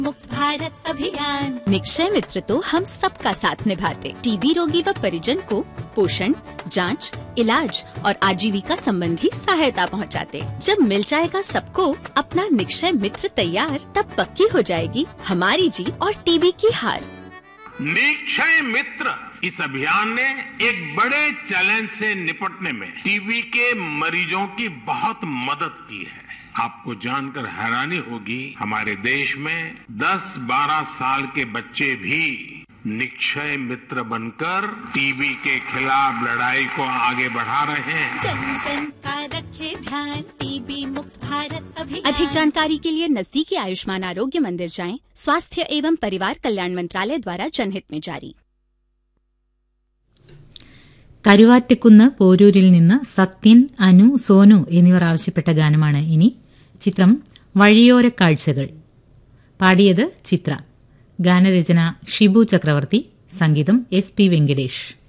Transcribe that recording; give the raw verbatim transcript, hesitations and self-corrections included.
मुक्त भारत अभियान। निक्षय मित्र तो हम सबका साथ निभाते, टीबी रोगी व परिजन को पोषण, जांच, इलाज और आजीविका संबंधी सहायता पहुंचाते। जब मिल जाएगा सबको अपना निक्षय मित्र तैयार, तब पक्की हो जाएगी हमारी जीत और टीबी की हार। निक्षय मित्र इस अभियान ने एक बड़े चैलेंज से निपटने में टीबी के मरीजों की बहुत मदद की है। आपको जानकर हैरानी होगी, हमारे देश में दस बारह साल के बच्चे भी निक्षय मित्र बनकर टीबी के खिलाफ लड़ाई को आगे बढ़ा रहे हैं। जन जन का रखे ध्यान, टीबी मुक्त भारत अभियान। अधिक जानकारी के लिए नजदीकी आयुष्मान आरोग्य मंदिर जाएं। स्वास्थ्य एवं परिवार कल्याण मंत्रालय द्वारा जनहित में जारी। കരുവാറ്റക്കുന്ന് പോരൂരിൽ നിന്ന് സത്യൻ, അനു, സോനു എന്നിവർ ആവശ്യപ്പെട്ട ഗാനമാണ് ഇനി. ചിത്രം വഴിയോര കാഴ്ചകൾ. പാടിയത് ചിത്ര. ഗാനരചന ഷിബു ചക്രവർത്തി. സംഗീതം എസ് പി വെങ്കടേഷ്.